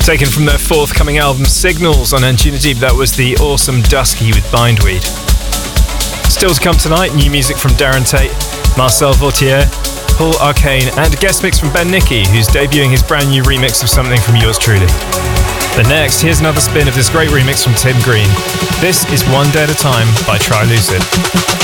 taken from their forthcoming album Signals on Antunity. That was the awesome Dusky with Bindweed. Still to come tonight, new music from Darren Tate, Marcel Vautier, Paul Arcane, and a guest mix from Ben Nicky, who's debuting his brand new remix of something from yours truly. But next, here's another spin of this great remix from Tim Green. This is One Day at a Time by Try Lucid.